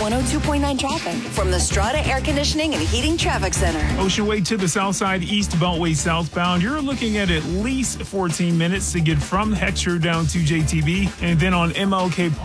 102.9 traffic from the Strata Air Conditioning and Heating Traffic Center. Ocean Way to the south side, East Beltway southbound. You're looking at least 14 minutes to get from Heckscher down to JTB. And then on MLK